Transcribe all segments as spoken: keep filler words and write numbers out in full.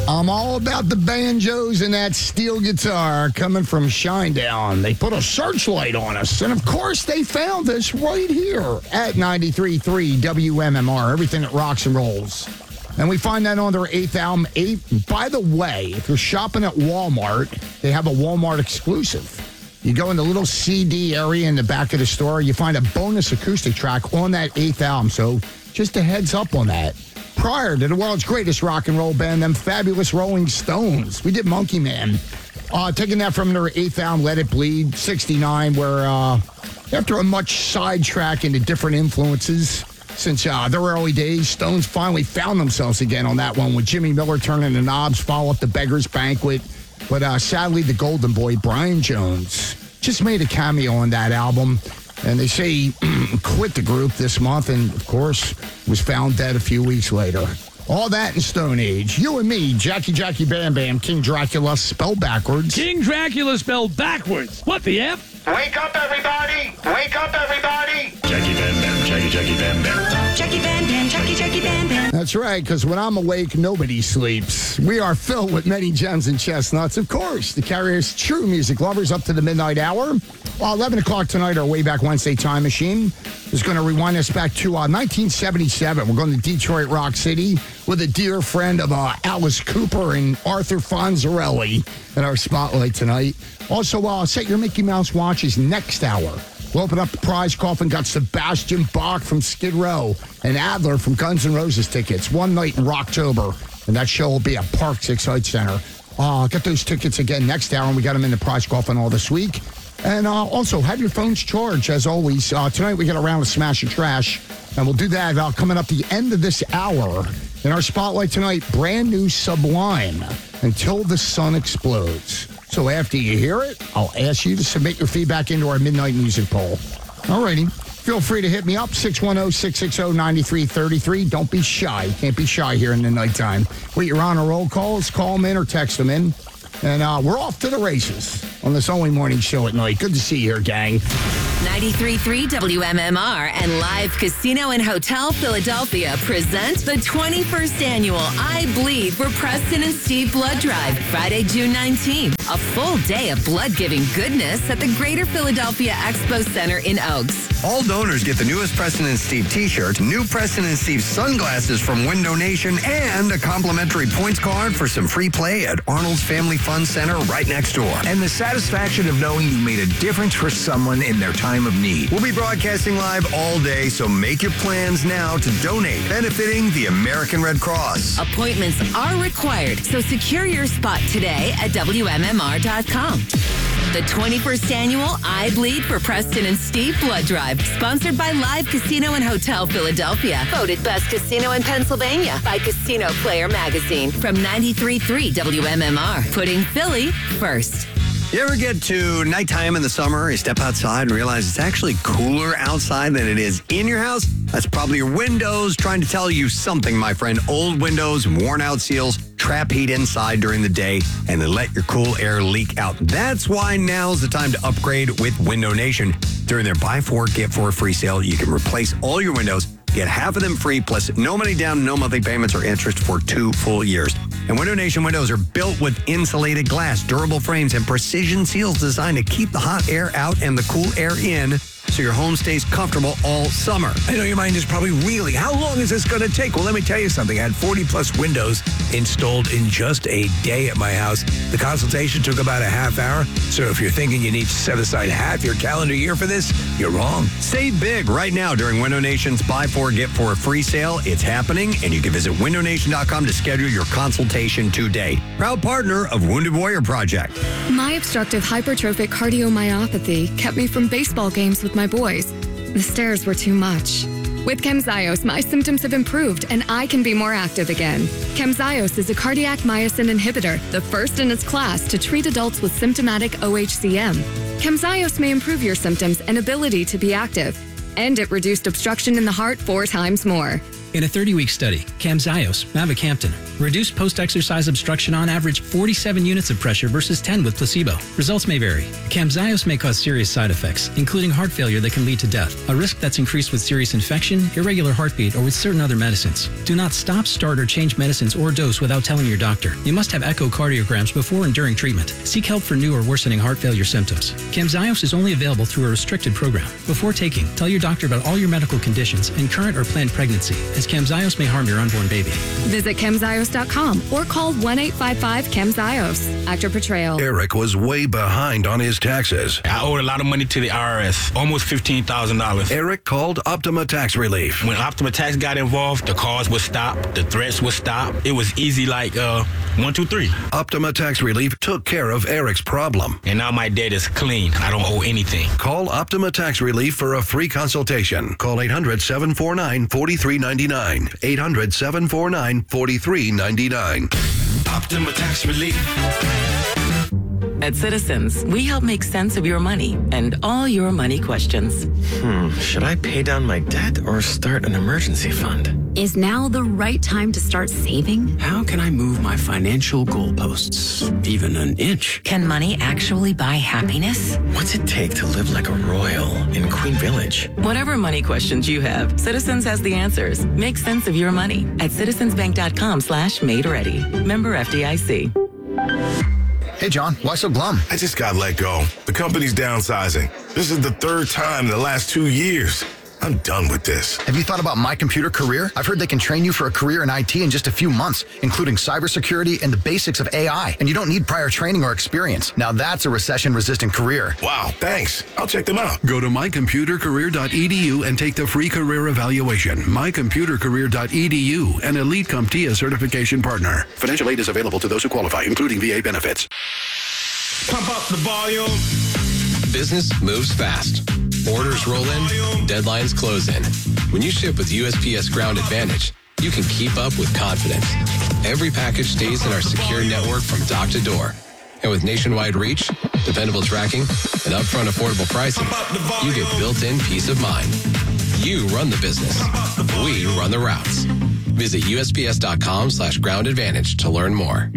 I'm all about the banjos and that steel guitar coming from Shinedown. They put a searchlight on us, and of course they found us right here at ninety-three point three W M M R, everything that rocks and rolls. And we find that on their eighth album, eight. By the way, if you're shopping at Walmart, they have a Walmart exclusive. You go in the little C D area in the back of the store, you find a bonus acoustic track on that eighth album. So just a heads up on that. Prior to the world's greatest rock and roll band, them fabulous Rolling Stones, we did Monkey Man. Uh, taking that from their eighth album, Let It Bleed, sixty-nine, where uh, after a much sidetrack into different influences, since uh, their early days, Stones finally found themselves again on that one with Jimmy Miller turning the knobs, follow up the Beggar's Banquet. But uh, sadly, the golden boy, Brian Jones, just made a cameo on that album. And they say he quit the group this month and, of course, was found dead a few weeks later. All that in Stone Age. You and me, Jackie Jackie Bam Bam, King Dracula spelled backwards. King Dracula spelled backwards. What the F? Wake up, everybody! Wake up, everybody! Jackie Bam Bam, Jackie Jackie Bam Bam. Jackie Bam Bam, Jackie Jackie Bam Bam. That's right, because when I'm awake, nobody sleeps. We are filled with many gems and chestnuts, of course. The Carrier's true music lovers up to the midnight hour. Well, eleven o'clock tonight, our Way Back Wednesday time machine is going to rewind us back to uh, nineteen seventy-seven. We're going to Detroit Rock City with a dear friend of uh, Alice Cooper and Arthur Fonzarelli in our spotlight tonight. Also, uh, set your Mickey Mouse watches next hour. We'll open up the prize coffin, got Sebastian Bach from Skid Row and Adler from Guns N' Roses tickets. One night in Rocktober, and that show will be at Park Excite Center. Uh, get those tickets again next hour, and we got them in the prize coffin all this week. And uh, also, have your phones charged, as always. Uh, tonight, we get a round of Smash and Trash, and we'll do that uh, coming up the end of this hour. In our spotlight tonight, brand new Sublime, Until the Sun Explodes. So after you hear it, I'll ask you to submit your feedback into our Midnight Music Poll. All righty. Feel free to hit me up, six one zero, six six zero, nine three three three. Don't be shy. You can't be shy here in the nighttime. With your honor roll calls, call them in or text them in. And uh, we're off to the races on this only morning show at night. Good to see you here, gang. ninety-three point three W M M R and Live Casino and Hotel Philadelphia present the twenty-first annual I Bleed for Preston and Steve Blood Drive, Friday, June nineteenth. A full day of blood-giving goodness at the Greater Philadelphia Expo Center in Oaks. All donors get the newest Preston and Steve t-shirt, new Preston and Steve sunglasses from Window Nation, and a complimentary points card for some free play at Arnold's Family Fun Center right next door. And the satisfaction of knowing you made a difference for someone in their time of need. We'll be broadcasting live all day, so make your plans now to donate, benefiting the American Red Cross. Appointments are required, so secure your spot today at W M M R dot com. The twenty-first annual I Bleed for Preston and Steve Blood Drive, sponsored by Live Casino and Hotel Philadelphia. Voted best casino in Pennsylvania by Casino Player Magazine. From ninety-three point three W M M R, putting Philly first. You ever get to nighttime in the summer, you step outside and realize it's actually cooler outside than it is in your house? That's probably your windows trying to tell you something, my friend. Old windows, worn out seals, trap heat inside during the day, and then let your cool air leak out. That's why now's the time to upgrade with Window Nation. During their buy four, get four free sale, you can replace all your windows, get half of them free, plus no money down, no monthly payments or interest for two full years. And Window Nation windows are built with insulated glass, durable frames, and precision seals designed to keep the hot air out and the cool air in, so your home stays comfortable all summer. I know your mind is probably reeling. How long is this going to take? Well, let me tell you something. I had forty plus windows installed in just a day at my house. The consultation took about a half hour. So if you're thinking you need to set aside half your calendar year for this, you're wrong. Save big right now during Window Nation's Buy Four, Get Four free sale. It's happening, and you can visit window nation dot com to schedule your consultation today. Proud partner of Wounded Warrior Project. My obstructive hypertrophic cardiomyopathy kept me from baseball games with my boys. The stairs were too much. With Camzyos, my symptoms have improved and I can be more active again. Camzyos is a cardiac myosin inhibitor, the first in its class to treat adults with symptomatic O H C M. Camzyos may improve your symptoms and ability to be active, and it reduced obstruction in the heart four times more. In a thirty-week study, Camzyos, mavacamten, reduced post-exercise obstruction on average forty-seven units of pressure versus ten with placebo. Results may vary. Camzyos may cause serious side effects, including heart failure that can lead to death, a risk that's increased with serious infection, irregular heartbeat, or with certain other medicines. Do not stop, start, or change medicines or dose without telling your doctor. You must have echocardiograms before and during treatment. Seek help for new or worsening heart failure symptoms. Camzyos is only available through a restricted program. Before taking, tell your doctor about all your medical conditions and current or planned pregnancy, as Camzyos may harm your unborn baby. Visit Camzyos dot com or call one eight five five Camzyos. Actor portrayal. Eric was way behind on his taxes. I owed a lot of money to the I R S, almost fifteen thousand dollars. Eric called Optima Tax Relief. When Optima Tax got involved, the calls would stop, the threats would stop. It was easy like uh, one, two, three. Optima Tax Relief took care of Eric's problem. And now my debt is clean. I don't owe anything. Call Optima Tax Relief for a free consultation. Call eight hundred, seven four nine, four three nine nine. eight hundred, seven four nine, four three nine nine. Optima Tax Relief. At Citizens, we help make sense of your money and all your money questions. Hmm, should I pay down my debt or start an emergency fund? Is now the right time to start saving? How can I move my financial goalposts even an inch? Can money actually buy happiness? What's it take to live like a royal in Queen Village? Whatever money questions you have, Citizens has the answers. Make sense of your money at citizensbank.com slash made ready. Member F D I C. Hey, John, why so glum? I just got let go. The company's downsizing. This is the third time in the last two years. I'm done with this. Have you thought about My Computer Career? I've heard they can train you for a career in I T in just a few months, including cybersecurity and the basics of A I. And you don't need prior training or experience. Now that's a recession-resistant career. Wow, thanks. I'll check them out. Go to my computer career dot e d u and take the free career evaluation. my computer career dot e d u, an Elite CompTIA certification partner. Financial aid is available to those who qualify, including V A benefits. Pump up the volume. Business moves fast. Orders roll in, deadlines close in. When you ship with U S P S Ground Advantage, you can keep up with confidence. Every package stays in our secure network from dock to door. And with nationwide reach, dependable tracking, and upfront affordable pricing, you get built-in peace of mind. You run the business. We run the routes. Visit U S P S dot com slash ground advantage to learn more.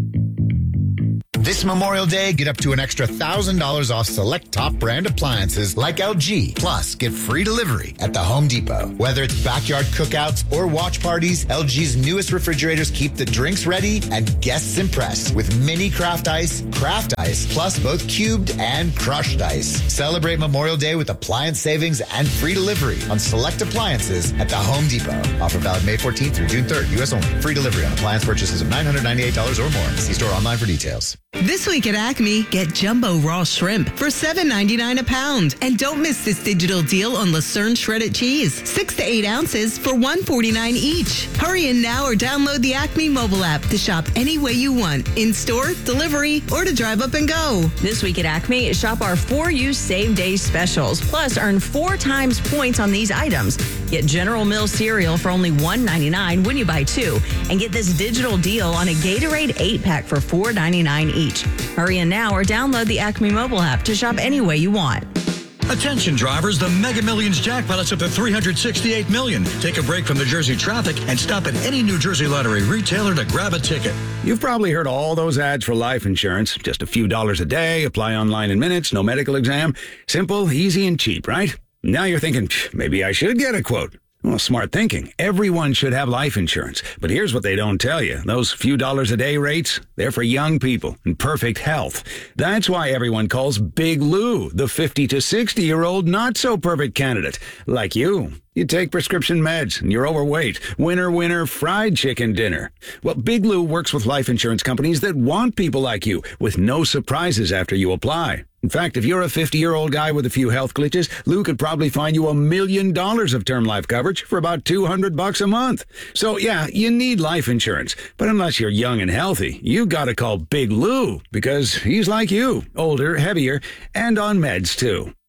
This Memorial Day, get up to an extra one thousand dollars off select top brand appliances like L G. Plus, get free delivery at the Home Depot. Whether it's backyard cookouts or watch parties, L G's newest refrigerators keep the drinks ready and guests impressed with mini craft ice, craft ice, plus both cubed and crushed ice. Celebrate Memorial Day with appliance savings and free delivery on select appliances at the Home Depot. Offer valid May fourteenth through June third. U S only. Free delivery on appliance purchases of nine hundred ninety-eight dollars or more. See store online for details. This week at Acme, get jumbo raw shrimp for seven ninety-nine a pound. And don't miss this digital deal on Lucerne shredded cheese. Six to eight ounces for one forty-nine each. Hurry in now or download the Acme mobile app to shop any way you want. In-store, delivery, or to drive up and go. This week at Acme, shop our For You Save Day specials. Plus, earn four times points on these items. Get General Mills cereal for only one ninety-nine when you buy two. And get this digital deal on a Gatorade eight-pack for four ninety-nine each. Hurry in now or download the Acme mobile app to shop any way you want. Attention drivers, the Mega Millions jackpot is up to three hundred sixty-eight million dollars. Take a break from the Jersey traffic and stop at any New Jersey Lottery retailer to grab a ticket. You've probably heard all those ads for life insurance. Just a few dollars a day, apply online in minutes, no medical exam. Simple, easy, and cheap, right? Now you're thinking, maybe I should get a quote. Well, smart thinking. Everyone should have life insurance. But here's what they don't tell you. Those few dollars a day rates, they're for young people in perfect health. That's why everyone calls Big Lou the fifty to sixty-year-old not-so-perfect candidate. Like you. You take prescription meds and you're overweight. Winner, winner, fried chicken dinner. Well, Big Lou works with life insurance companies that want people like you with no surprises after you apply. In fact, if you're a fifty-year-old guy with a few health glitches, Lou could probably find you a million dollars of term life coverage for about two hundred bucks a month. So, yeah, you need life insurance. But unless you're young and healthy, you gotta call Big Lou because he's like you, older, heavier, and on meds, too.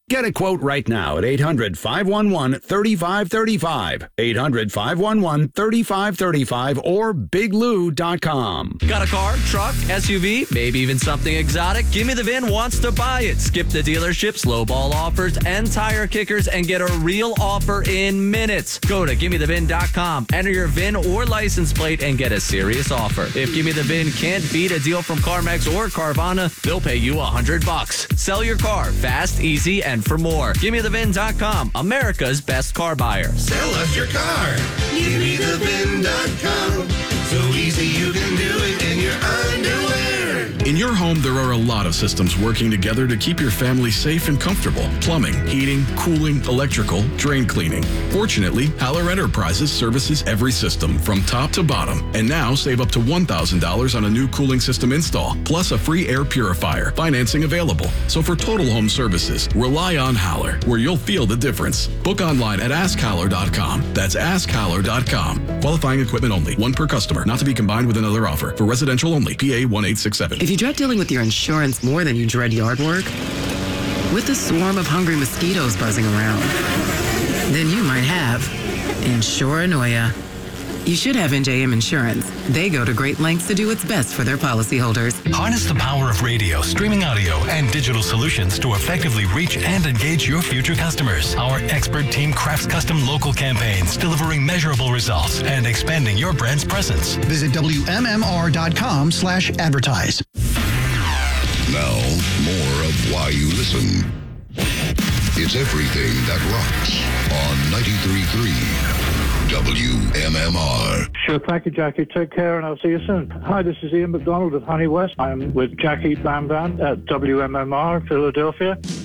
Get a quote right now at eight hundred, five one one, three five three five, eight hundred, five one one, three five three five, or big lou dot com. Got a car, truck, S U V, maybe even something exotic? Gimme the V I N wants to buy it. Skip the dealerships, lowball offers, and tire kickers and get a real offer in minutes. Go to gimme the V I N dot com, enter your V I N or license plate, and get a serious offer. If Gimme the V I N can't beat a deal from CarMax or Carvana, they'll pay you a hundred bucks. Sell your car fast, easy, and for more. gimme the V I N dot com, America's best car buyer. Sell us your car. gimme the V I N dot com. So easy you can do it in your underwear. In your home, there are a lot of systems working together to keep your family safe and comfortable. Plumbing, heating, cooling, electrical, drain cleaning. Fortunately, Haller Enterprises services every system from top to bottom. And now save up to one thousand dollars on a new cooling system install, plus a free air purifier. Financing available. So for total home services, rely on Haller, where you'll feel the difference. Book online at ask haller dot com. That's ask haller dot com. Qualifying equipment only. One per customer. Not to be combined with another offer. For residential only. P A one eight six seven. If you dread dealing with your insurance more than you dread yard work, with a swarm of hungry mosquitoes buzzing around, then you might have Insuranoia. You should have N J M Insurance. They go to great lengths to do what's best for their policyholders. Harness the power of radio, streaming audio, and digital solutions to effectively reach and engage your future customers. Our expert team crafts custom local campaigns, delivering measurable results and expanding your brand's presence. Visit W M M R dot com slash advertise. Now, more of why you listen. It's everything that rocks on ninety-three point three W M M R. Sure, thank you, Jackie. Take care, and I'll see you soon. Hi, this is Ian McDonald of Honey West. I'm with Jackie Bam Bam at W M M R, Philadelphia.